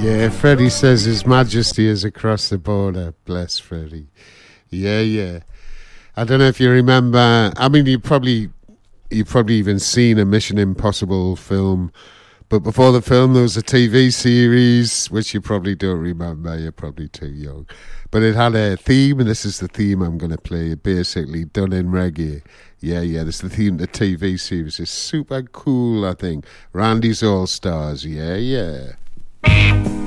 Yeah, Freddie says His Majesty is across the border. Bless Freddie. Yeah, yeah. I don't know if you remember. I mean, you've probably even seen a Mission Impossible film. But before the film, there was a TV series, which you probably don't remember. You're probably too young. But it had a theme, and this is the theme I'm going to play, basically done in reggae. Yeah, yeah, this is the theme of the TV series. It's super cool, I think. Randy's All Stars. Yeah, yeah.